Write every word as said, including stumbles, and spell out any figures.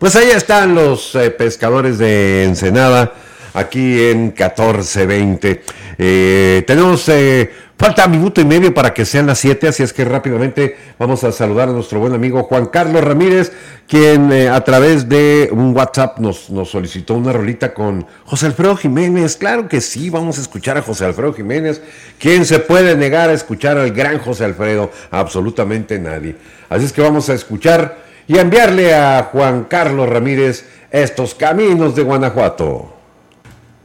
Pues ahí están los eh, pescadores de Ensenada, aquí en catorce veinte. Eh, tenemos, eh, falta minuto y medio para que sean las siete, así es que rápidamente vamos a saludar a nuestro buen amigo Juan Carlos Ramírez, quien eh, a través de un WhatsApp nos, nos solicitó una rolita con José Alfredo Jiménez. Claro que sí, vamos a escuchar a José Alfredo Jiménez. ¿Quién se puede negar a escuchar al gran José Alfredo? Absolutamente nadie. Así es que vamos a escuchar y enviarle a Juan Carlos Ramírez estos caminos de Guanajuato.